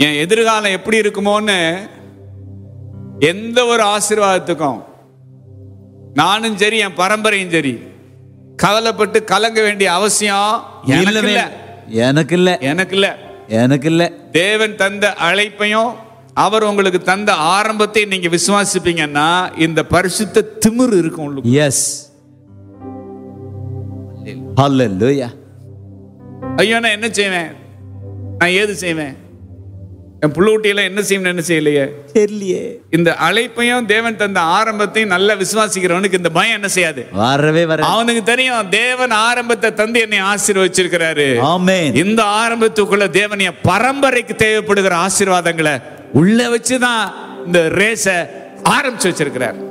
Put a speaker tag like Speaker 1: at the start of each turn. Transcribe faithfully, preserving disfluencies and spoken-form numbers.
Speaker 1: என் எதிர்காலம் எப்படி இருக்குமோன்னு எந்த ஒரு ஆசீர்வாதத்துக்கும் நானும் சரி என் பரம்பரையும் சரி கவலைப்பட்டு கலங்க வேண்டிய அவசியம் எனக்கு இல்ல
Speaker 2: எனக்கு இல்ல
Speaker 1: எனக்கு இல்ல
Speaker 2: எனக்கு இல்ல.
Speaker 1: தேவன் தந்த அழைப்பையும் அவர் உங்களுக்கு தந்த ஆரம்பத்தை நீங்க விசுவாசிப்பீங்கன்னா இந்த பரிசுத்த திமிரு இருக்கும் உங்களுக்கு.
Speaker 2: எஸ். ஹல்லேலூயா.
Speaker 1: ஐயோ நான் என்ன செய்வேன், நான் ஏது செய்வேன், என் புள்ளூட்டியெல்லாம் என்ன செய்யணும் என்ன செய்யலையே
Speaker 2: தெரியலையே.
Speaker 1: இந்த அழைப்பையும் தேவன் தந்த ஆரம்பத்தையும் நல்லா விசுவாசிக்கிறவனுக்கு இந்த பயம் என்ன செய்யாது,
Speaker 2: வரவே வர.
Speaker 1: அவனுக்கு தெரியும் தேவன் ஆரம்பத்தை தந்து என்னை ஆசீர்வச்சிருக்கிறாரு.
Speaker 2: ஆமென்.
Speaker 1: இந்த ஆரம்பத்துக்குள்ள தேவன் என் பரம்பரைக்கு தேவைப்படுகிற ஆசீர்வாதங்களை உள்ள வச்சுதான் இந்த ரேஸ ஆரம்பிச்சு வச்சிருக்கிறார்.